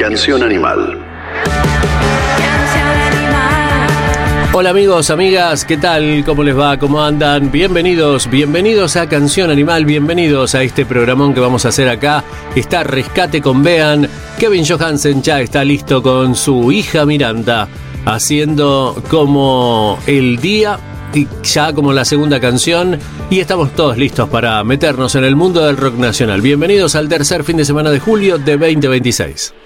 Canción Animal. Hola amigos, amigas, ¿qué tal? ¿Cómo les va? ¿Cómo andan? Bienvenidos a Canción Animal, bienvenidos a este programón que vamos a hacer acá. Está Rescate con Bean. Kevin Johansen ya está listo con su hija Miranda, haciendo como el día y ya como la segunda canción. Y estamos todos listos para meternos en el mundo del rock nacional. Bienvenidos al tercer fin de semana de julio de 2026.